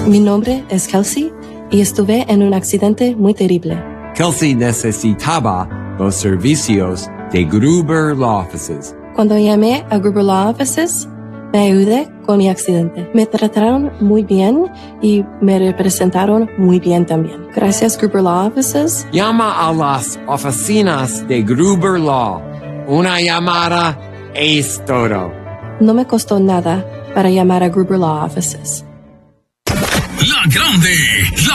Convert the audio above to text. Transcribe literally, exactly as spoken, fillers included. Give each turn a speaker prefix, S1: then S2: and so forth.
S1: Mi nombre es Kelsey y estuve en un accidente muy terrible.
S2: Kelsey necesitaba los servicios de Gruber Law Offices.
S1: Cuando llamé a Gruber Law Offices, me ayudé con mi accidente. Me trataron muy bien y me representaron muy bien también. Gracias, Gruber Law Offices.
S2: Llama a las oficinas de Gruber Law. Una llamada es todo.
S1: No me costó nada para llamar a Gruber Law Offices.
S3: La Grande. La